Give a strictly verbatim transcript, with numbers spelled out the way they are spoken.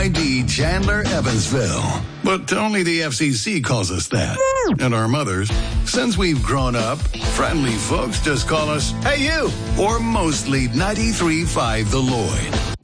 I D Chandler, Evansville. But only the F C C calls us that. And our mothers, since we've grown up, friendly folks just call us, "Hey, you!" Or mostly ninety-three point five The Lloyd.